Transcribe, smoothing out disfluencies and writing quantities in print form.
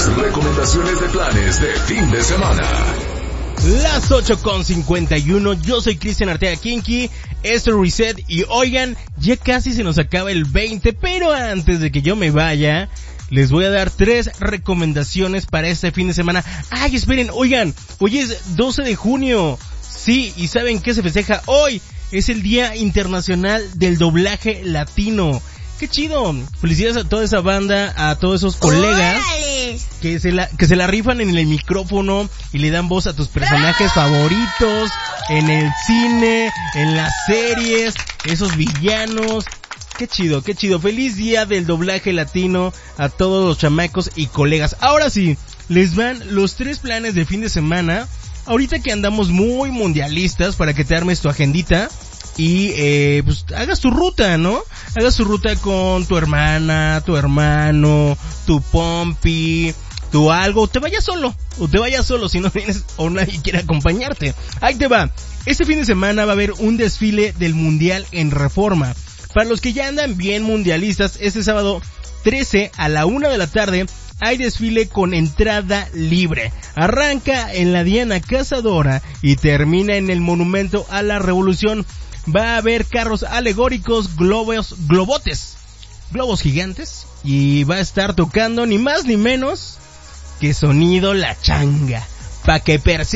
recomendaciones de planes de fin de semana. Las 8:51, yo soy Cristian Artea Kinky, esto es Reset y oigan, ya casi se nos acaba el 20, pero antes de que yo me vaya, les voy a dar 3 recomendaciones para este fin de semana. Ay, esperen, oigan, hoy es 12 de junio, sí, y ¿saben qué se festeja hoy? Es el Día Internacional del Doblaje Latino. ¡Qué chido! Felicidades a toda esa banda, a todos esos colegas que se la rifan en el micrófono y le dan voz a tus personajes favoritos en el cine, en las series, esos villanos. ¡Qué chido, qué chido! Feliz Día del Doblaje Latino a todos los chamacos y colegas. Ahora sí, les van los 3 planes de fin de semana. Ahorita que andamos muy mundialistas, para que te armes tu agendita y pues hagas tu ruta, ¿no? Hagas tu ruta con tu hermana, tu hermano, tu pompi, tu algo, o te vayas solo si no vienes o nadie quiere acompañarte. Ahí te va. Este fin de semana va a haber un desfile del Mundial en Reforma. Para los que ya andan bien mundialistas, este sábado 13 a la 1 de la tarde hay desfile con entrada libre. Arranca en la Diana Cazadora y termina en el Monumento a la Revolución. Va a haber carros alegóricos, globos gigantes, y va a estar tocando ni más ni menos que Sonido La Changa, pa' que persiga.